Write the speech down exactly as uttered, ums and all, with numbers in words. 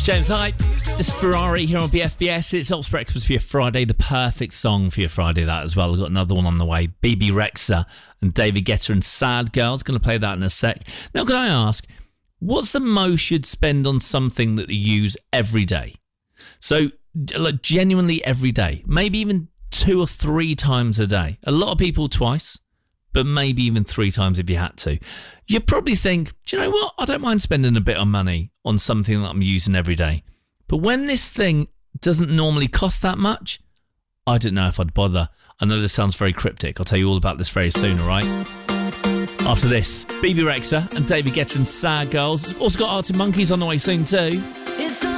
James Hype, this is Ferrari here on B F B S. It's Ops Breakfast for your Friday, the perfect song for your Friday, that as well. We've got another one on the way. B B Rexha and David Guetta and Sad Girls. Going to play that in a sec. Now, can I ask, what's the most you'd spend on something that you use every day? So, like, genuinely every day. Maybe even two or three times a day. A lot of people twice, but maybe even three times if you had to. You'd probably think, do you know what? I don't mind spending a bit of money on something that I'm using every day. But when this thing doesn't normally cost that much, I don't know if I'd bother. I know this sounds very cryptic. I'll tell you all about this very soon, all right? After this, B B Rexha and David Guetta and Sad Girls. Also got Arctic Monkeys on the way soon too. It's